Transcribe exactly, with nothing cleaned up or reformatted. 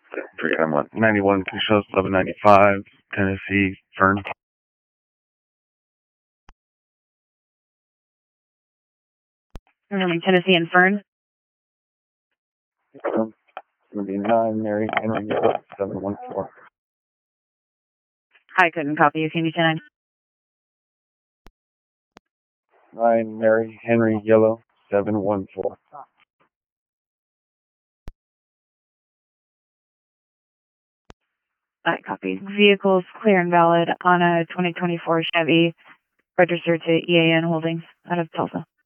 Forget I'm on ninety-one Coachella, eleven ninety-five, Tennessee, Fern. Confirming Tennessee and Fern. Um, it's going to be nine Mary Henry Yellow, seven one four. I couldn't copy you. Can you ten? nine Mary Henry Yellow, seven one four. I copy. Vehicles clear and valid on a twenty twenty-four Chevy registered to E A N Holdings out of Tulsa.